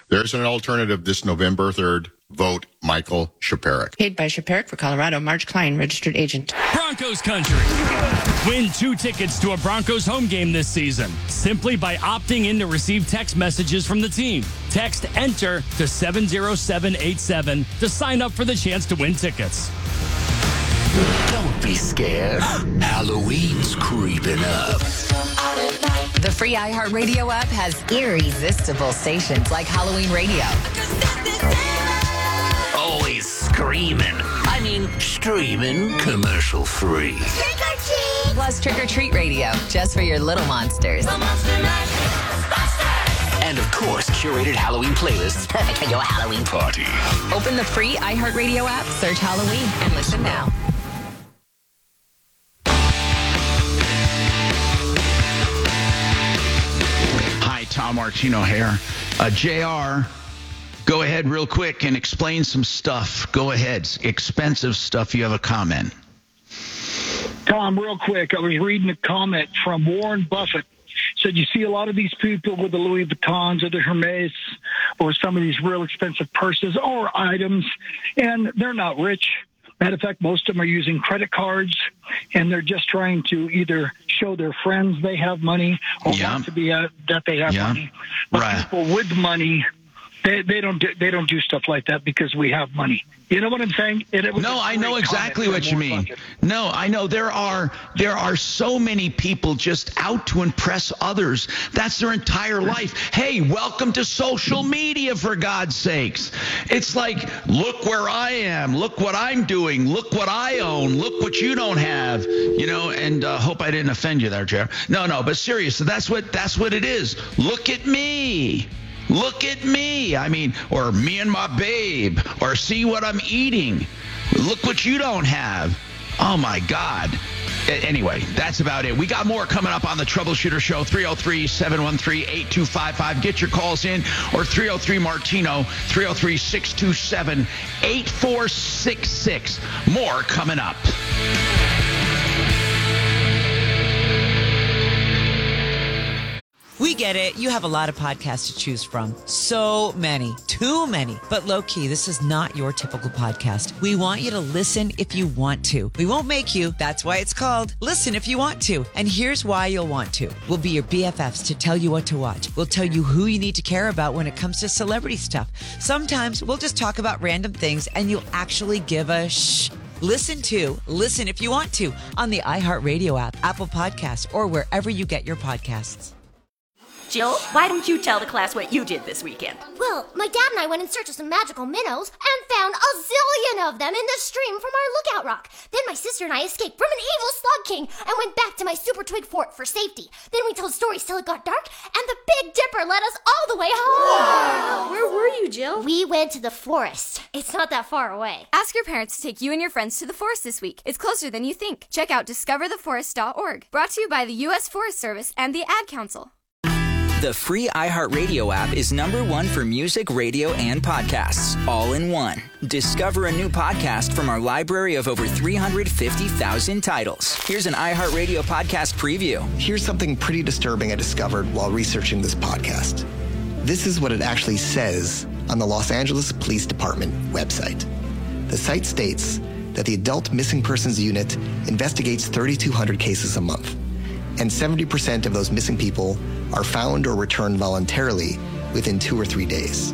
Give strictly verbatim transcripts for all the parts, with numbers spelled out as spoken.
There's an alternative this November third. Vote Michael Shaparek. Paid by Shaparek for Colorado. Marge Klein, registered agent. Broncos country. Win two tickets to a Broncos home game this season simply by opting in to receive text messages from the team. Text ENTER to seven zero seven eight seven to sign up for the chance to win tickets. Don't be scared. Halloween's creeping up. The free iHeartRadio app has irresistible stations like Halloween Radio. Always screaming. I mean, streaming commercial free. Trick or treat! Plus Trick or Treat Radio, just for your little monsters. And of course, curated Halloween playlists perfect for your Halloween party. Open the free iHeartRadio app, search Halloween, and listen now. Hi, Tom Martino here. Uh, J R, go ahead real quick and explain some stuff. Go ahead. Expensive stuff. You have a comment. Tom, real quick, I was reading a comment from Warren Buffett. Said you see a lot of these people with the Louis Vuittons or the Hermes or some of these real expensive purses or items, and they're not rich. Matter of fact, most of them are using credit cards, and they're just trying to either show their friends they have money or yeah. want to be uh, that they have yeah. money. But right. people with money, they, they don't do, they don't do stuff like that because we have money. You know what I'm saying? And it was no, I know exactly what you mean. Bucket. No, I know there are there are so many people just out to impress others. That's their entire life. Hey, welcome to social media, for God's sakes. It's like, look where I am. Look what I'm doing. Look what I own. Look what you don't have. You know, and uh, hope I didn't offend you there, Jared. No, no, but seriously, that's what that's what it is. Look at me. Look at me. I mean, or me and my babe, or see what I'm eating. Look what you don't have. Oh, my God. Anyway, that's about it. We got more coming up on the Troubleshooter Show. three oh three, seven one three, eight two five five. Get your calls in. Or three oh three Martino, three oh three, six two seven, eight four six six. More coming up. We get it. You have a lot of podcasts to choose from. So many. Too many. But low-key, this is not your typical podcast. We want you to listen if you want to. We won't make you. That's why it's called Listen If You Want To. And here's why you'll want to. We'll be your B F Fs to tell you what to watch. We'll tell you who you need to care about when it comes to celebrity stuff. Sometimes we'll just talk about random things and you'll actually give a shh. Listen to Listen If You Want To on the iHeartRadio app, Apple Podcasts, or wherever you get your podcasts. Jill, why don't you tell the class what you did this weekend? Well, my dad and I went in search of some magical minnows and found a zillion of them in the stream from our lookout rock. Then my sister and I escaped from an evil slug king and went back to my super twig fort for safety. Then we told stories till it got dark, and the Big Dipper led us all the way home. Wow. Where were you, Jill? We went to the forest. It's not that far away. Ask your parents to take you and your friends to the forest this week. It's closer than you think. Check out discover the forest dot org. Brought to you by the U S Forest Service and the Ad Council. The free iHeartRadio app is number one for music, radio, and podcasts, all in one. Discover a new podcast from our library of over three hundred fifty thousand titles. Here's an iHeartRadio podcast preview. Here's something pretty disturbing I discovered while researching this podcast. This is what it actually says on the Los Angeles Police Department website. The site states that the Adult Missing Persons Unit investigates thirty-two hundred cases a month, and seventy percent of those missing people are found or returned voluntarily within two or three days.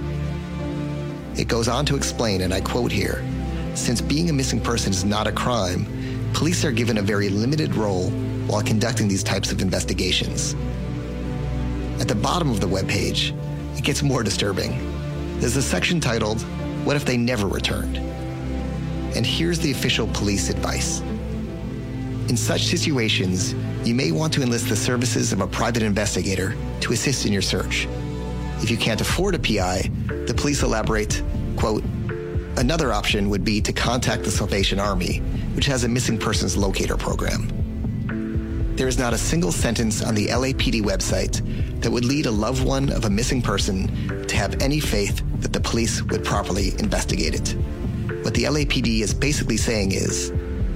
It goes on to explain, and I quote here, since being a missing person is not a crime, police are given a very limited role while conducting these types of investigations. At the bottom of the webpage, it gets more disturbing. There's a section titled, What If They Never Returned? And here's the official police advice. In such situations, you may want to enlist the services of a private investigator to assist in your search. If you can't afford a P I, the police elaborate, quote, another option would be to contact the Salvation Army, which has a missing persons locator program. There is not a single sentence on the L A P D website that would lead a loved one of a missing person to have any faith that the police would properly investigate it. What the L A P D is basically saying is,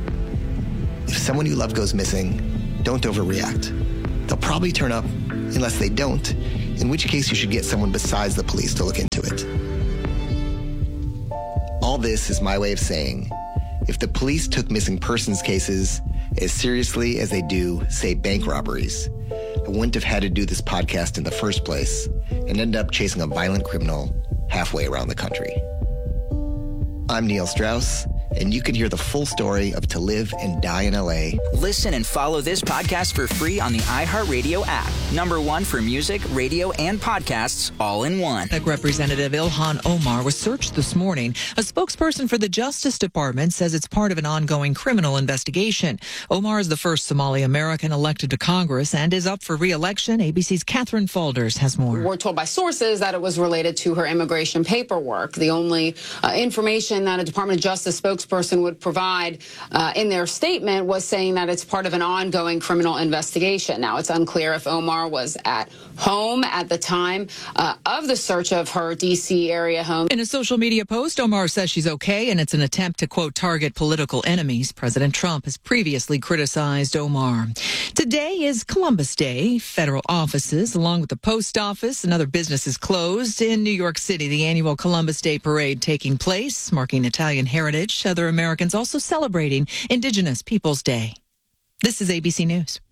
if someone you love goes missing, don't overreact. They'll probably turn up. Unless they don't, in which case you should get someone besides the police to look into it. All this is my way of saying, if the police took missing persons cases as seriously as they do, say, bank robberies, I wouldn't have had to do this podcast in the first place and end up chasing a violent criminal halfway around the country. I'm Neil Strauss, and you can hear the full story of To Live and Die in L A. Listen and follow this podcast for free on the iHeartRadio app. Number one for music, radio, and podcasts all in one. Representative Ilhan Omar was searched this morning. A spokesperson for the Justice Department says it's part of an ongoing criminal investigation. Omar is the first Somali American elected to Congress and is up for re-election. A B C's Catherine Falders has more. We're told by sources that it was related to her immigration paperwork. The only uh, information that a Department of Justice spokesperson person would provide uh, in their statement was saying that it's part of an ongoing criminal investigation. Now, it's unclear if Omar was at home at the time uh, of the search of her D C area home. In a social media post, Omar says she's okay, and it's an attempt to, quote, target political enemies. President Trump has previously criticized Omar. Today is Columbus Day. Federal offices, along with the post office and other businesses, closed. In New York City, the annual Columbus Day parade taking place, marking Italian heritage. Other Americans also celebrating Indigenous Peoples Day. This is A B C News.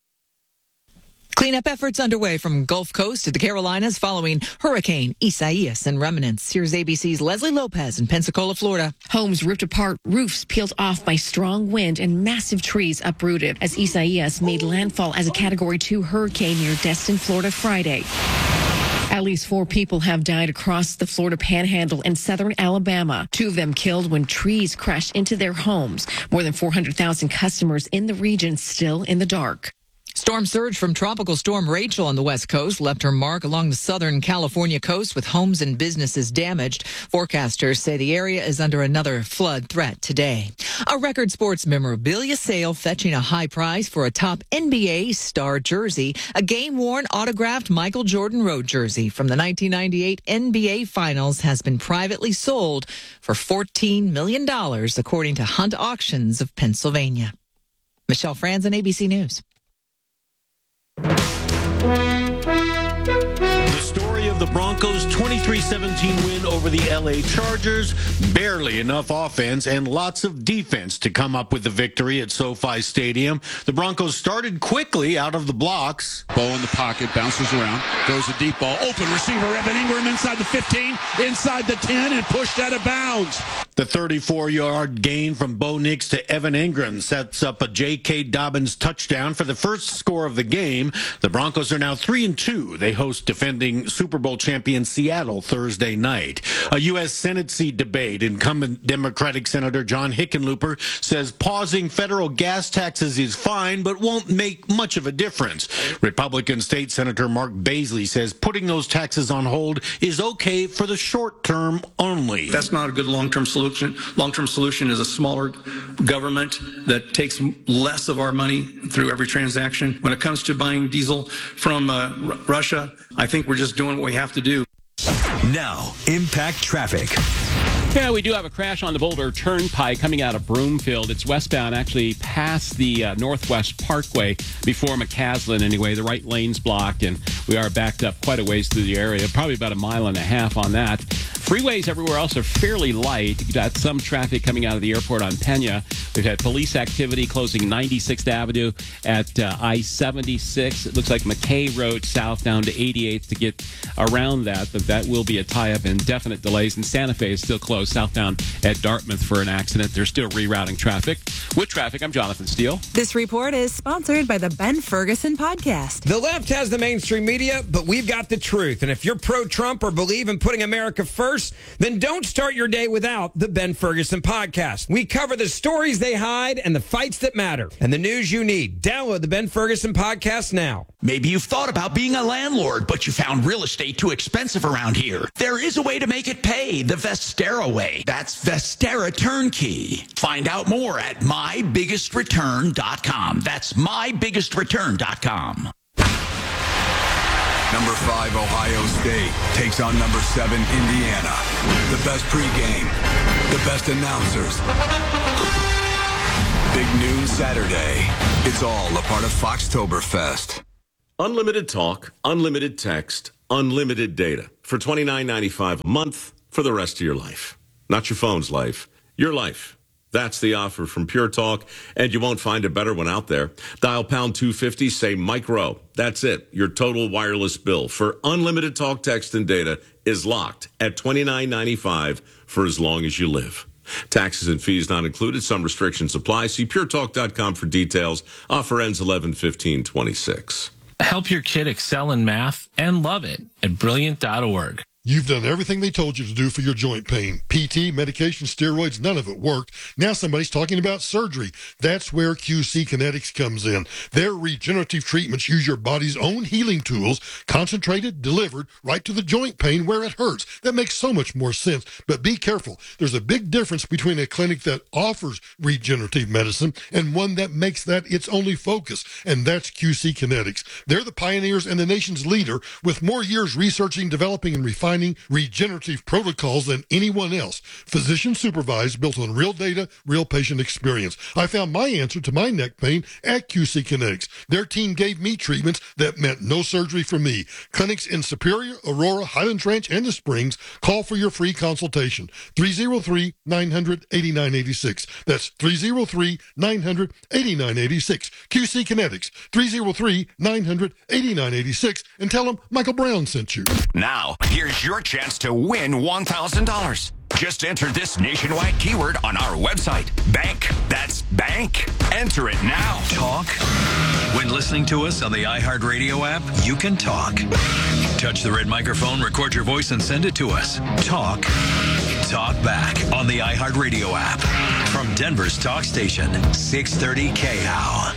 Cleanup efforts underway from Gulf Coast to the Carolinas following Hurricane Isaias and remnants. Here's A B C's Leslie Lopez in Pensacola, Florida. Homes ripped apart, roofs peeled off by strong wind, and massive trees uprooted as Isaias made landfall as a Category two hurricane near Destin, Florida, Friday. At least four people have died across the Florida Panhandle and southern Alabama. Two of them killed when trees crashed into their homes. More than four hundred thousand customers in the region still in the dark. Storm surge from Tropical Storm Rachel on the West Coast left her mark along the southern California coast with homes and businesses damaged. Forecasters say the area is under another flood threat today. A record sports memorabilia sale fetching a high price for a top N B A star jersey, a game-worn autographed Michael Jordan road jersey from the nineteen ninety-eight N B A Finals has been privately sold for fourteen million dollars, according to Hunt Auctions of Pennsylvania. Michelle Franzen, A B C News. The story of the Broncos' twenty-three seventeen win over the L A Chargers. Barely enough offense and lots of defense to come up with the victory at SoFi Stadium. The Broncos started quickly out of the blocks. Ball in the pocket, bounces around, throws a deep ball. Open receiver, Evan Ingram inside the fifteen, inside the ten, and pushed out of bounds. The thirty-four-yard gain from Bo Nix to Evan Ingram sets up a J K. Dobbins touchdown for the first score of the game. The Broncos are now three and two. They host defending Super Bowl champion Seattle Thursday night. A U S Senate seat debate. Incumbent Democratic Senator John Hickenlooper says pausing federal gas taxes is fine, but won't make much of a difference. Republican State Senator Mark Baisley says putting those taxes on hold is okay for the short term only. That's not a good long-term solution. Long-term solution is a smaller government that takes less of our money through every transaction. When it comes to buying diesel from uh, R- Russia, I think we're just doing what we have to do. Now, impact traffic. Yeah, we do have a crash on the Boulder Turnpike coming out of Broomfield. It's westbound, actually past the uh, Northwest Parkway before McCaslin anyway. The right lane's blocked, and we are backed up quite a ways through the area, probably about a mile and a half on that. Freeways everywhere else are fairly light. You've got some traffic coming out of the airport on Pena. We've had police activity closing ninety-sixth Avenue at uh, I seventy-six. It looks like McKay Road south down to eighty-eighth to get around that, but that will be a tie-up. Indefinite delays. And Santa Fe is still closed southbound at Dartmouth for an accident. They're still rerouting traffic. With traffic, I'm Jonathan Steele. This report is sponsored by the Ben Ferguson Podcast. The left has the mainstream media, but we've got the truth. And if you're pro-Trump or believe in putting America first, then don't start your day without the Ben Ferguson Podcast. We cover the stories they hide and the fights that matter and the news you need. Download the Ben Ferguson Podcast now. Maybe you've thought about being a landlord, but you found real estate too expensive around here. There is a way to make it pay, the Vestera way. That's Vestera Turnkey. Find out more at my biggest return dot com. That's my biggest return dot com. Number five, Ohio State takes on number seven, Indiana. The best pregame, the best announcers. Big noon Saturday. It's all a part of Foxtoberfest. Unlimited talk, unlimited text, unlimited data for twenty-nine ninety-five a month for the rest of your life. Not your phone's life, your life. That's the offer from Pure Talk, and you won't find a better one out there. Dial pound two fifty, say micro. That's it. Your total wireless bill for unlimited talk, text, and data is locked at twenty-nine ninety-five for as long as you live. Taxes and fees not included. Some restrictions apply. See pure talk dot com for details. Offer ends eleven fifteen twenty-six. Help your kid excel in math and love it at brilliant dot org. You've done everything they told you to do for your joint pain. P T, medication, steroids, none of it worked. Now somebody's talking about surgery. That's where Q C Kinetics comes in. Their regenerative treatments use your body's own healing tools, concentrated, delivered right to the joint pain where it hurts. That makes so much more sense. But be careful. There's a big difference between a clinic that offers regenerative medicine and one that makes that its only focus, and that's Q C Kinetics. They're the pioneers and the nation's leader with more years researching, developing, and refining regenerative protocols than anyone else. Physician supervised, built on real data, real patient experience. I found my answer to my neck pain at Q C Kinetics. Their team gave me treatments that meant no surgery for me. Clinics in Superior, Aurora, Highlands Ranch, and the Springs. Call for your free consultation. three oh three, nine hundred, eighty-nine eighty-six. That's three oh three, nine hundred, eighty-nine eighty-six. Q C Kinetics, three oh three, nine hundred, eighty-nine eighty-six. And tell them Michael Brown sent you. Now, here's your chance to win one thousand dollars. Just enter this nationwide keyword on our website. Bank. That's bank. Enter it now. Talk. When listening to us on the iHeartRadio app, you can talk. Touch the red microphone, record your voice, and send it to us. Talk. Talk back on the iHeartRadio app. From Denver's talk station, six thirty K H O W.